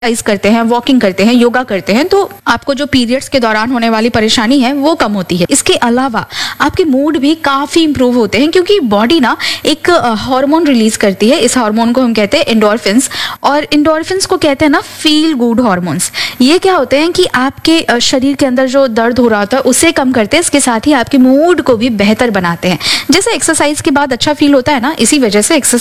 Exercise करते हैं, walking करते हैं, योगा करते हैं, तो आपको जो पीरियड्स के दौरान होने वाली परेशानी है वो कम होती है। इसके अलावा आपके मूड भी काफी इंप्रूव होते हैं, क्योंकि बॉडी ना एक हार्मोन रिलीज करती है। इस हार्मोन को हम कहते हैं एंडोर्फिन्स, और एंडोर्फिन्स को कहते हैं ना फील गुड हार्मोन्स। ये क्या होते हैं कि आपके शरीर के अंदर जो दर्द हो रहा होता है उसे कम करते हैं, इसके साथ ही आपके मूड को भी बेहतर बनाते हैं। जैसे एक्सरसाइज के बाद अच्छा फील होता है ना, इसी वजह से एक्सरसाइज